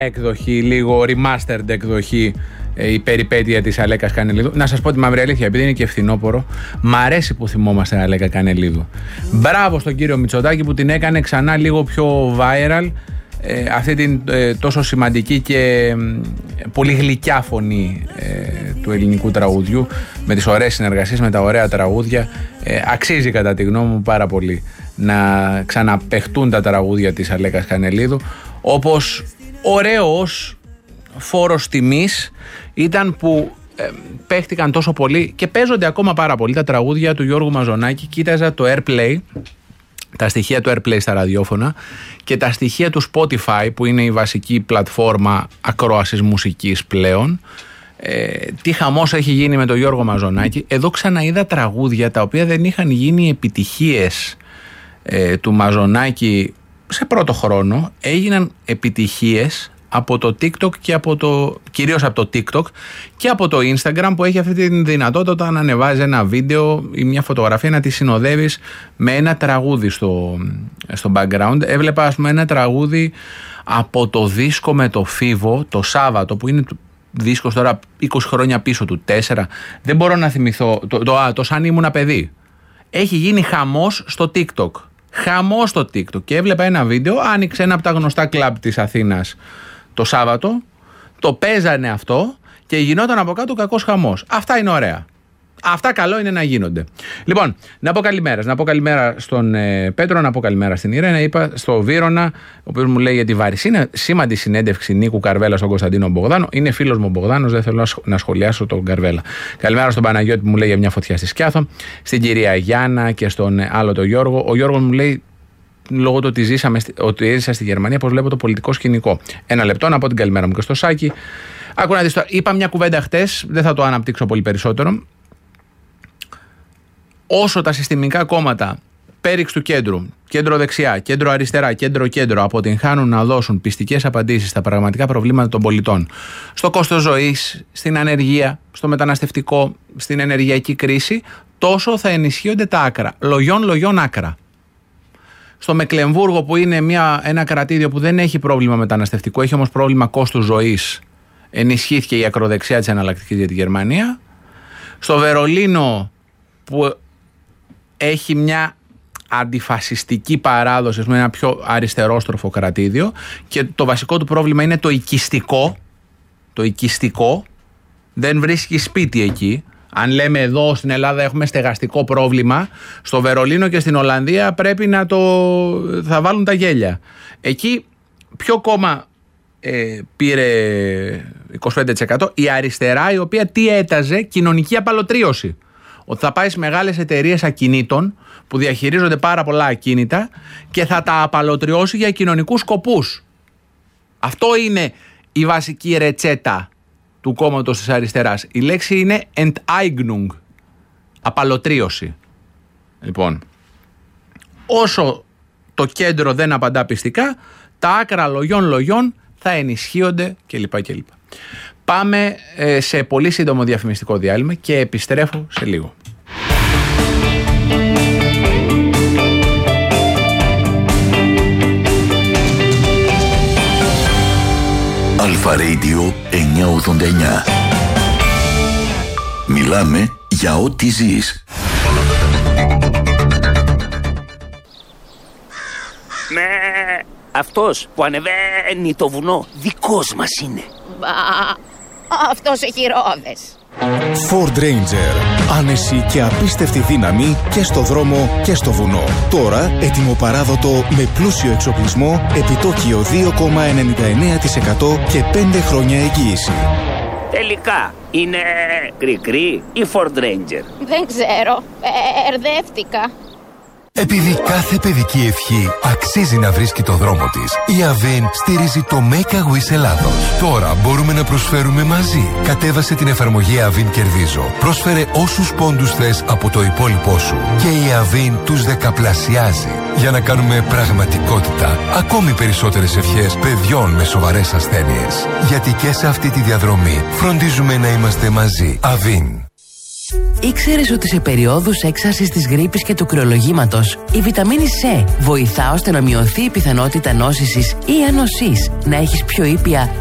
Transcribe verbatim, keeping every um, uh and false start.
εκδοχή, λίγο remastered εκδοχή, η περιπέτεια της Αλέκας Κανελίδου. Να σας πω τη μαύρη αλήθεια, επειδή είναι και φθινόπωρο, μ' αρέσει που θυμόμαστε την Αλέκα Κανελίδου. Μπράβο στον κύριο Μητσοτάκη που την έκανε ξανά λίγο πιο viral, ε, αυτή την ε, τόσο σημαντική και ε, πολύ γλυκιά φωνή ε, του ελληνικού τραγουδιού, με τις ωραίες συνεργασίες, με τα ωραία τραγούδια. Ε, αξίζει κατά τη γνώμη μου πάρα πολύ να ξαναπαιχτούν τα τραγούδια της Αλέκας Κανελίδου, όπως ωραίος φόρος τιμής ήταν που ε, παίχτηκαν τόσο πολύ και παίζονται ακόμα πάρα πολύ τα τραγούδια του Γιώργου Μαζονάκη. Κοίταζα το Airplay, τα στοιχεία του Airplay στα ραδιόφωνα και τα στοιχεία του Spotify, που είναι η βασική πλατφόρμα ακρόασης μουσικής πλέον. Ε, τι χαμός έχει γίνει με τον Γιώργο Μαζονάκη. Εδώ ξαναείδα τραγούδια τα οποία δεν είχαν γίνει επιτυχίες ε, του Μαζονάκη σε πρώτο χρόνο, έγιναν επιτυχίες από το TikTok και από το, κυρίως από το TikTok και από το Instagram, που έχει αυτή τη δυνατότητα να ανεβάζει ένα βίντεο ή μια φωτογραφία, να τη συνοδεύεις με ένα τραγούδι στο, στο background. Έβλεπα, ας πούμε, ένα τραγούδι από το δίσκο με το Φίβο το Σάββατο, που είναι δίσκος τώρα είκοσι χρόνια πίσω, του τέσσερα. Δεν μπορώ να θυμηθώ, το, το, το, το σαν ήμουνα παιδί. Έχει γίνει χαμός στο TikTok. Χαμός στο TikTok. Και έβλεπα ένα βίντεο, άνοιξε ένα από τα γνωστά κλαμπ της Αθήνας το Σάββατο, το παίζανε αυτό και γινόταν από κάτω κακός χαμός. Αυτά είναι ωραία. Αυτά καλό είναι να γίνονται. Λοιπόν, να πω καλημέρα. Να πω καλημέρα στον ε, Πέτρο, να πω καλημέρα στην Ιρένα. Είπα στο Βύρωνα, ο οποίος μου λέει για τη βαρισίμαντη συνέντευξη Νίκου Καρβέλα στον Κωνσταντίνο Μπογδάνο. Είναι φίλος μου ο Μπογδάνος, δεν θέλω να σχολιάσω τον Καρβέλα. Καλημέρα στον Παναγιώτη που μου λέει για μια φωτιά στη Σκιάθο. Στην κυρία Γιάννα και στον άλλο τον Γιώργο. Ο Γιώργος μου λέει, λόγω του ότι, ζήσαμε, ότι έζησα στη Γερμανία, πώς βλέπω το πολιτικό σκηνικό. Ένα λεπτό να πω την καλημέρα μου και στο Σάκη. Άκου να δεις τώρα. Είπα μια κουβέντα χτες, δεν θα το αναπτύξω πολύ περισσότερο. Όσο τα συστημικά κόμματα πέριξ του κέντρου, κέντρο δεξιά, κέντρο αριστερά, κέντρο κέντρο αποτυγχάνουν να δώσουν πιστικές απαντήσεις στα πραγματικά προβλήματα των πολιτών, στο κόστος ζωής, στην ανεργία, στο μεταναστευτικό, στην ενεργειακή κρίση, τόσο θα ενισχύονται τα άκρα. Λογιών, λογιών άκρα. Στο Μεκλεμβούργο, που είναι μια, ένα κρατήδιο που δεν έχει πρόβλημα μεταναστευτικό, έχει όμως πρόβλημα κόστους ζωής, ενισχύθηκε η ακροδεξιά της εναλλακτικής για τη Γερμανία. Στο Βερολίνο, που έχει μια αντιφασιστική παράδοση, με ένα πιο αριστερόστροφο κρατήδιο, και το βασικό του πρόβλημα είναι το οικιστικό. Το οικιστικό δεν βρίσκει σπίτι εκεί. Αν λέμε εδώ στην Ελλάδα έχουμε στεγαστικό πρόβλημα, στο Βερολίνο και στην Ολλανδία πρέπει να το... θα βάλουν τα γέλια. Εκεί ποιο κόμμα ε, πήρε είκοσι πέντε τοις εκατό? Η αριστερά, η οποία τι έταζε? Κοινωνική απαλωτρίωση. Ότι θα πάει σε μεγάλες εταιρείες ακινήτων που διαχειρίζονται πάρα πολλά ακίνητα και θα τα απαλωτριώσει για κοινωνικούς σκοπούς. Αυτό είναι η βασική ρετσέτα του κόμματος της αριστεράς. Η λέξη είναι Enteignung, απαλωτρίωση. Λοιπόν, όσο το κέντρο δεν απαντά πιστικά, τα άκρα λογιών λογιών θα ενισχύονται κλπ. κλπ. Πάμε ε, σε πολύ σύντομο διαφημιστικό διάλειμμα και επιστρέφω σε λίγο. Αλφα Radio εννιακόσια ογδόντα εννιά. Μιλάμε για ό,τι ζεις. Με αυτός που ανεβαίνει το βουνό δικός μας είναι. Μπα, αυτός έχει ρόδες. Ford Ranger. Άνεση και απίστευτη δύναμη και στο δρόμο και στο βουνό. Τώρα ετοιμοπαράδοτο με πλούσιο εξοπλισμό, επιτόκιο δύο κόμμα ενενήντα εννέα τοις εκατό και πέντε χρόνια εγγύηση. Τελικά είναι κρικρί ή Ford Ranger? Δεν ξέρω, ερδεύτηκα. Επειδή κάθε παιδική ευχή αξίζει να βρίσκει το δρόμο της, η Avin στηρίζει το Make a Wish Ελλάδος. Τώρα μπορούμε να προσφέρουμε μαζί. Κατέβασε την εφαρμογή Avin Κερδίζω. Πρόσφερε όσους πόντους θες από το υπόλοιπό σου και η Avin τους δεκαπλασιάζει για να κάνουμε πραγματικότητα ακόμη περισσότερες ευχές παιδιών με σοβαρές ασθένειες. Γιατί και σε αυτή τη διαδρομή φροντίζουμε να είμαστε μαζί. Avin. Ήξερες ότι σε περιόδους έξαρσης της γρίπης και του κρυολογήματος η βιταμίνη C βοηθά ώστε να μειωθεί η πιθανότητα νόσησης ή ανοσής, να έχεις πιο ήπια